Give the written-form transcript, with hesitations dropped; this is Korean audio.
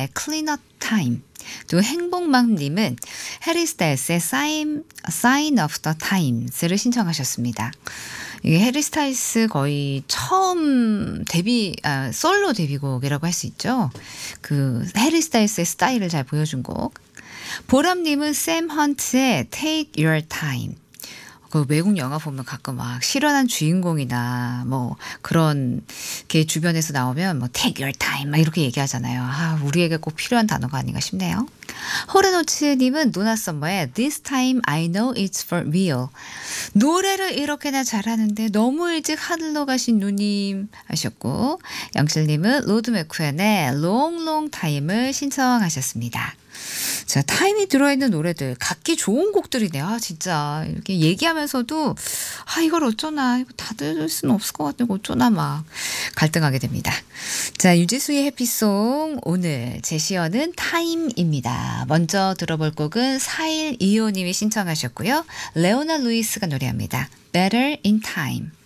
릴리의 Clean Up Time. 또 행복맘님은 해리 스타일스의 Sign of the Times를 신청하셨습니다. 이게 해리 스타일스 거의 처음 솔로 데뷔곡이라고 할 수 있죠. 그 해리 스타일스의 스타일을 잘 보여준 곡. 보람님은 샘 헌트의 Take Your Time. 그 외국 영화 보면 가끔 막 실현한 주인공이나 뭐 그런 게 주변에서 나오면 뭐 take your time 막 이렇게 얘기하잖아요. 아, 우리에게 꼭 필요한 단어가 아닌가 싶네요. 호르노츠님은 노나 썸머의 This time I know it's for real. 노래를 이렇게나 잘하는데 너무 일찍 하늘로 가신 누님 하셨고, 영실님은 로드 맥쿠엔의 Long Long Time을 신청하셨습니다. 자, 타임이 들어있는 노래들 각기 좋은 곡들이네요. 아, 진짜 이렇게 얘기하면서도 이걸 어쩌나, 이거 다 들을 수는 없을 것 같고 어쩌나 막 갈등하게 됩니다. 자, 유지수의 해피송, 오늘 제시어는 타임입니다. 먼저 들어볼 곡은 4125님이 신청하셨고요. 레오나 루이스가 노래합니다. Better in Time.